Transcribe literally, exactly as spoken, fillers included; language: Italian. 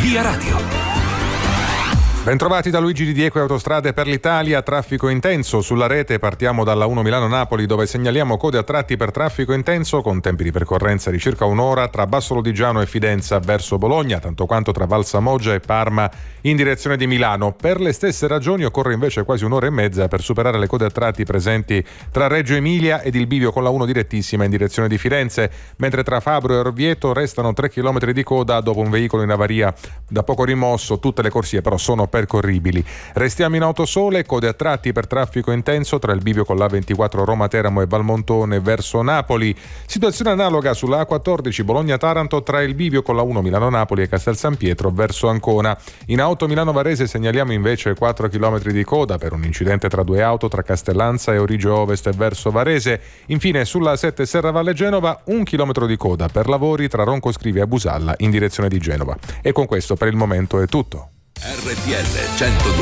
Via Radio. Bentrovati da Luigi Di Diego e Autostrade per l'Italia. Traffico intenso sulla rete. Partiamo dalla uno Milano-Napoli, dove segnaliamo code a tratti per traffico intenso con tempi di percorrenza di circa un'ora tra Basso Lodigiano e Fidenza verso Bologna, tanto quanto tra Valsamoggia e Parma in direzione di Milano. Per le stesse ragioni occorre invece quasi un'ora e mezza per superare le code a tratti presenti tra Reggio Emilia ed il bivio con la uno direttissima in direzione di Firenze, mentre tra Fabro e Orvieto restano tre chilometri di coda dopo un veicolo in avaria da poco rimosso. Tutte le corsie però sono percorribili. Restiamo in Autosole, code a tratti per traffico intenso tra il bivio con l'A ventiquattro Roma Teramo e Valmontone verso Napoli. Situazione analoga sulla A quattordici Bologna-Taranto tra il bivio con la uno Milano-Napoli e Castel San Pietro verso Ancona. In auto Milano-Varese segnaliamo invece quattro chilometri di coda per un incidente tra due auto tra Castellanza e Origio Ovest e verso Varese. Infine sulla A sette Serravalle Genova un chilometro di coda per lavori tra Roncoscrivia e Busalla in direzione di Genova. E con questo per il momento è tutto. R T L centodue